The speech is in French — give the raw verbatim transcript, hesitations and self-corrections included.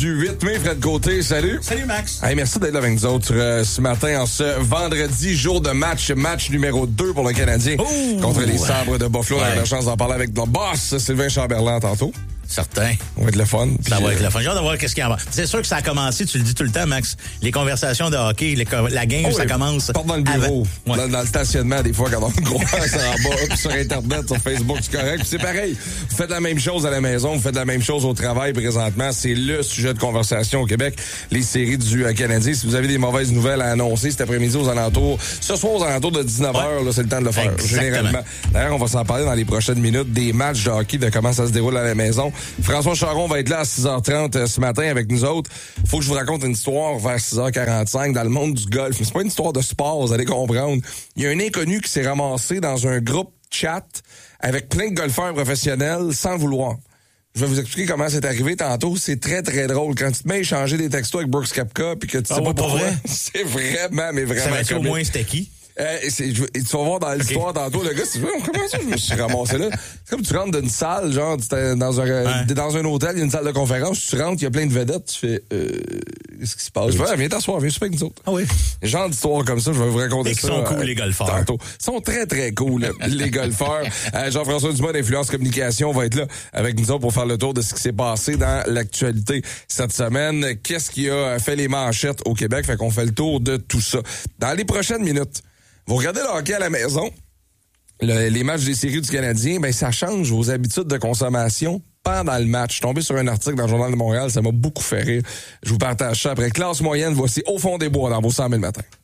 du huit mai. Fred Côté, salut. Salut, Max. Hey, merci d'être là avec nous autres euh, ce matin, en ce vendredi, jour de match, match numéro deux pour le Canadien Ouh, contre les Sabres de Buffalo. Ouais. On a eu la chance d'en parler avec le boss, Sylvain Chamberlain, tantôt. Certain. Ça va être le fun. Ça Puis, va être euh... le fun. J'ai hâte de voir qu'est-ce qu'il y en va. C'est sûr que ça a commencé, tu le dis tout le temps, Max. Les conversations de hockey, les co- la game, oh, ça commence. Porte dans le bureau, ouais. dans, dans le stationnement, des fois, quand on croise en bas, puis sur Internet, sur Facebook, c'est correct. Puis c'est pareil. Vous faites la même chose à la maison, vous faites la même chose au travail présentement. C'est le sujet de conversation au Québec, les séries du euh, Canadien. Si vous avez des mauvaises nouvelles à annoncer cet après-midi aux alentours, ce soir aux alentours de dix-neuf heures, ouais. là, c'est le temps de le faire. Exactement. Généralement. D'ailleurs, on va s'en parler dans les prochaines minutes des matchs de hockey, de comment ça se déroule à la maison. François Charon va être là à six heures trente ce matin avec nous autres. Faut que je vous raconte une histoire vers six heures quarante-cinq dans le monde du golf. Mais c'est pas une histoire de sport, vous allez comprendre. Il y a un inconnu qui s'est ramassé dans un groupe chat avec plein de golfeurs professionnels sans le vouloir. Je vais vous expliquer comment c'est arrivé tantôt. C'est très, très drôle. Quand tu te mets à échanger des textos avec Brooks Koepka puis que tu sais ah, pas pourquoi, vrai? C'est vraiment, mais vraiment ça au moins c'était qui? Euh, c'est, je, tu vas voir dans l'histoire okay. tantôt, le gars, tu dis, comment ça je me suis ramassé là? C'est comme tu rentres dans une salle, genre, tu es dans un, ouais. dans un hôtel, il y a une salle de conférence, tu rentres, il y a plein de vedettes, tu fais, euh, qu'est-ce qui se passe? Oui. Je fais, viens t'asseoir, viens super avec nous autres. Ah oui. Genre d'histoire comme ça, je vais vous raconter Et ça. Ils sont cool, euh, les golfeurs. Tantôt. Ils sont très, très cool, les golfeurs. Euh, Jean-François Dumas d'Influence Communication va être là avec nous autres pour faire le tour de ce qui s'est passé dans l'actualité cette semaine. Qu'est-ce qui a fait les manchettes au Québec? Fait qu'on fait le tour de tout ça. Dans les prochaines minutes, vous regardez le hockey à la maison, le, les matchs des séries du Canadien, ben ça change vos habitudes de consommation pendant le match. Je suis tombé sur un article dans le Journal de Montréal, ça m'a beaucoup fait rire. Je vous partage ça après. Classe moyenne, voici Au fond des bois dans vos cent mille matins.